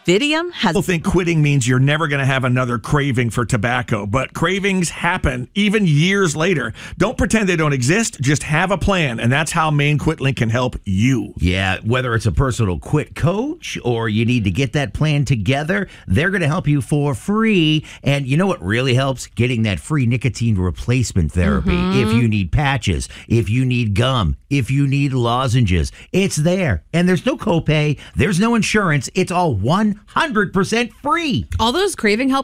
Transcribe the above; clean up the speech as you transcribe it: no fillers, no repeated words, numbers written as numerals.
Vidium has... People think quitting means you're never going to have another craving for tobacco, but cravings happen even years later. Don't pretend they don't exist. Just have a plan, and that's how Maine Quit Link can help you. Yeah, whether it's a personal quit coach or you need to get that plan together, they're going to help you for free. And you know what really helps? Getting that free nicotine replacement therapy. If you need patches, if you need gum, if you need lozenges, it's there. And there's no copay, there's no insurance. It's all 100% free. All those craving help